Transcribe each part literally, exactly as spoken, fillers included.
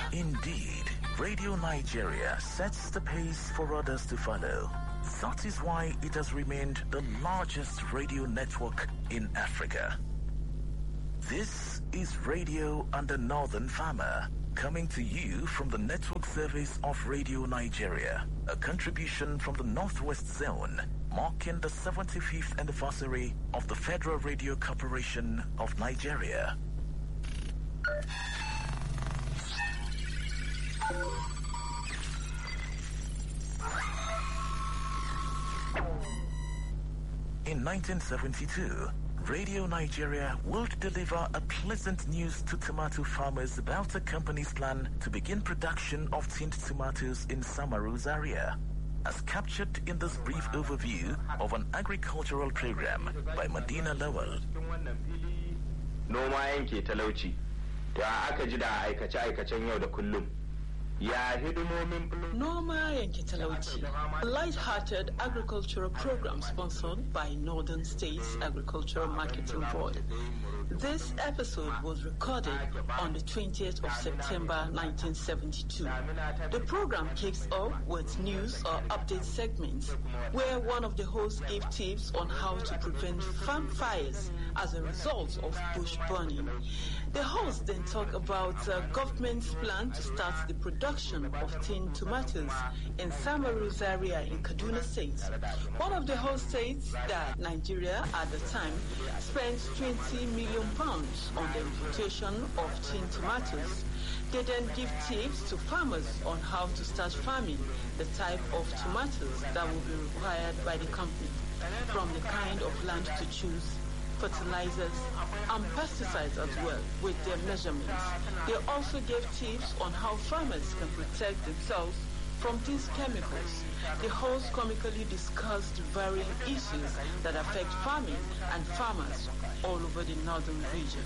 Indeed, Radio Nigeria sets the pace for others to follow. That is why it has remained the largest radio network in Africa. This is Radio and the Northern Farmer, coming to you from the network service of Radio Nigeria, a contribution from the Northwest Zone, marking the seventy-fifth anniversary of the Federal Radio Corporation of Nigeria. In nineteen seventy-two, Radio Nigeria would deliver a pleasant news to tomato farmers about the company's plan to begin production of tinned tomatoes in Samaru's area, as captured in this brief overview of an agricultural program by Medina Lowell. Noma yanke talauci, da aka ji da aikace-aikacen yau da kullum. Noma yanke talauci, a light-hearted agricultural program sponsored by Northern States Agricultural Marketing Board. This episode was recorded on the twentieth of September nineteen seventy-two. The program kicks off with news or update segments where one of the hosts gives tips on how to prevent farm fires as a result of bush burning. The hosts then talk about uh, government's plan to start the production of tinned tomatoes in Samaru's area in Kaduna State. One of the hosts states that Nigeria at the time spent twenty million pounds on the importation of tinned tomatoes. They then give tips to farmers on how to start farming the type of tomatoes that will be required by the company, from the kind of land to choose, fertilizers, and pesticides as well with their measurements. They also gave tips on how farmers can protect themselves from these chemicals. The host comically discussed varying issues that affect farming and farmers all over the northern region.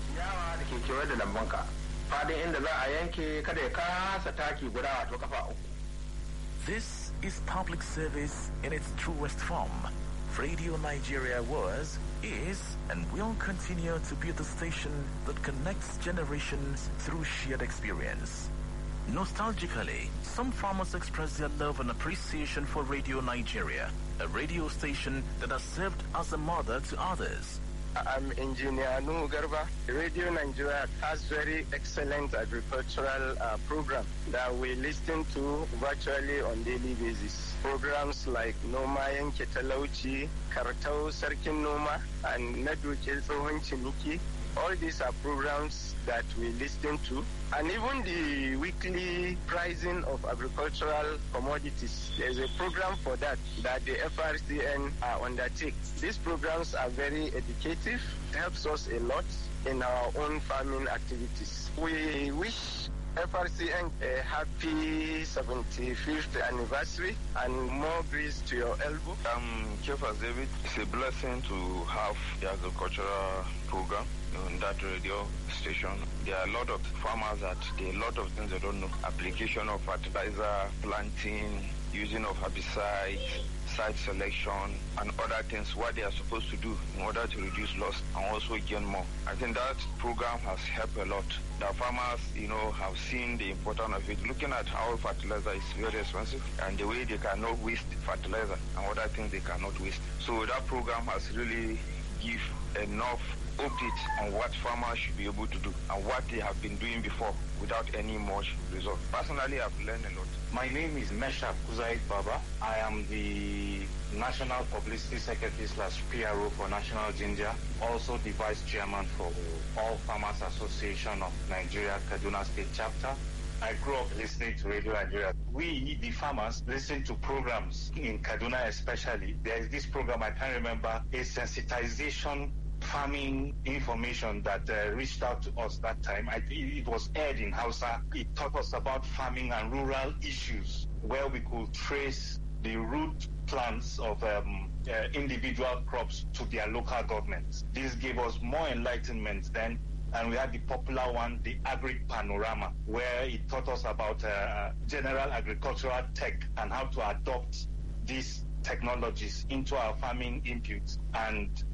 This is public service in its truest form. Radio Nigeria was, is, and will continue to be the station that connects generations through shared experience. Nostalgically, some farmers express their love and appreciation for Radio Nigeria, a radio station that has served as a mother to others. I'm Engineer Nuhu Garba. Radio Nigeria has very excellent agricultural uh, program that we listen to virtually on daily basis. Programs like Noma Yanke Talauci, Kartau Sarkin Noma, and Naduke Tsohon Ciniki. All these are programs that we listen to. And even the weekly pricing of agricultural commodities, there's a program for that, that the F R C N uh, undertakes. These programs are very educative, helps us a lot in our own farming activities. We wish F R C N a happy seventy-fifth anniversary and more grace to your elbow. I'm Kefa David. It's a blessing to have the agricultural program on that radio station. There are a lot of farmers that there are a lot of things they don't know. Application of fertilizer, planting, using of herbicides, site selection, and other things, what they are supposed to do in order to reduce loss and also gain more. I think that program has helped a lot. The farmers, you know, have seen the importance of it, looking at how fertilizer is very expensive and the way they cannot waste fertilizer and other things they cannot waste. So that program has really give enough update on what farmers should be able to do and what they have been doing before without any much result. Personally, I've learned a lot. My name is Mesha Kuzaid Baba. I am the National Publicity Secretary slash P R O for National Ginger, also the Vice Chairman for All Farmers Association of Nigeria, Kaduna State Chapter. I grew up listening to Radio Nigeria. We, the farmers, listen to programs in Kaduna especially. There is this program, I can't remember, a sensitization farming information that uh, reached out to us that time. I, it was aired in Hausa. It taught us about farming and rural issues where we could trace the root plants of um, uh, individual crops to their local governments. This gave us more enlightenment then. And we had the popular one, the Agri Panorama, where it taught us about uh, general agricultural tech and how to adopt these technologies into our farming inputs. And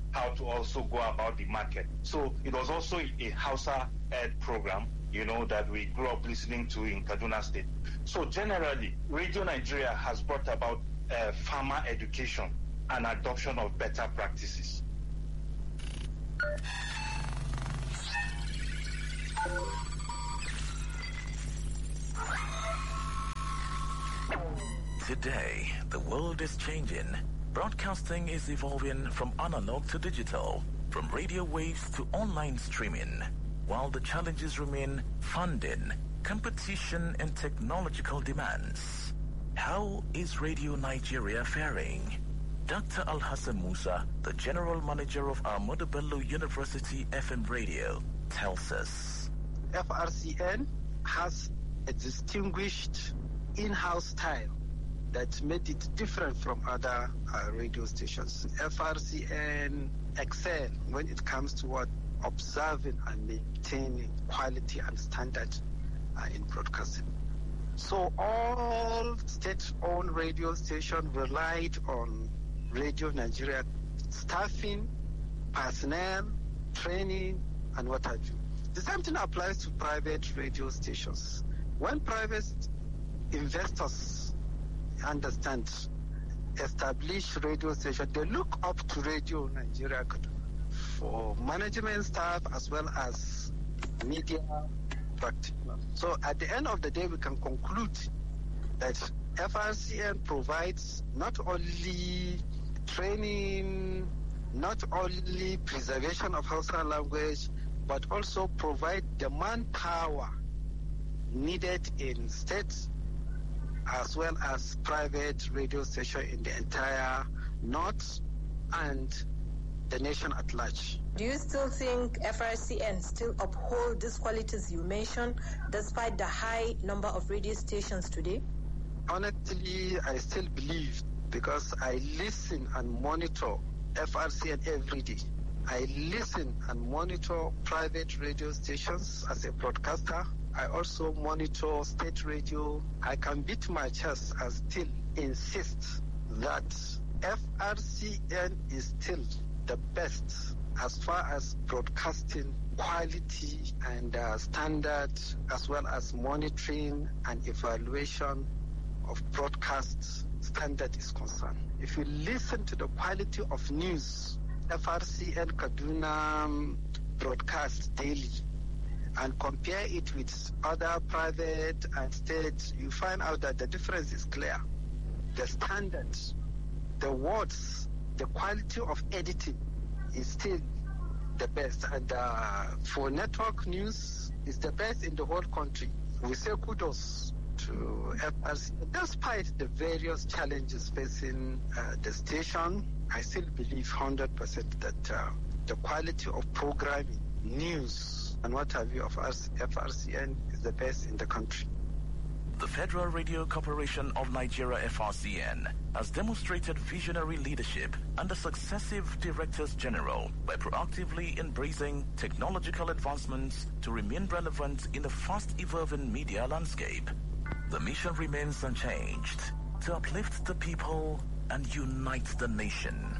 how to also go about the market. So it was also a Hausa-ed program, you know, that we grew up listening to in Kaduna State. So generally, Radio Nigeria has brought about uh, farmer education and adoption of better practices. Today, the world is changing. Broadcasting is evolving from analog to digital, from radio waves to online streaming. While the challenges remain funding, competition, and technological demands. How is Radio Nigeria faring? Doctor Alhassan Musa, the General Manager of Ahmadu Bello University F M Radio, tells us. F R C N has a distinguished in-house style that made it different from other uh, radio stations. F R C N excel when it comes to what observing and maintaining quality and standard uh, in broadcasting. So all state-owned radio stations relied on Radio Nigeria staffing, personnel, training, and what have you. The same thing applies to private radio stations. When private investors understand, establish radio station, they look up to Radio Nigeria for management staff as well as media practitioners. So at the end of the day, we can conclude that F R C N provides not only training, not only preservation of Hausa language, but also provide the manpower needed in states as well as private radio station in the entire north and the nation at large. Do you still think F R C N still uphold these qualities you mentioned despite the high number of radio stations today? Honestly, I still believe because I listen and monitor F R C N every day. I listen and monitor private radio stations as a broadcaster. I also monitor state radio. I can beat my chest and still insist that F R C N is still the best as far as broadcasting quality and uh, standard, as well as monitoring and evaluation of broadcast standard is concerned. If you listen to the quality of news F R C N Kaduna broadcasts daily and compare it with other private and state, you find out that the difference is clear. The standards, the words, the quality of editing is still the best. And uh, for network news, it's the best in the whole country. We say kudos to F R C. Despite the various challenges facing uh, the station, I still believe one hundred percent that uh, the quality of programming, news, and what have you of F R C N is the best in the country. The Federal Radio Corporation of Nigeria F R C N has demonstrated visionary leadership under successive directors general by proactively embracing technological advancements to remain relevant in the fast-evolving media landscape. The mission remains unchanged: to uplift the people and unite the nation.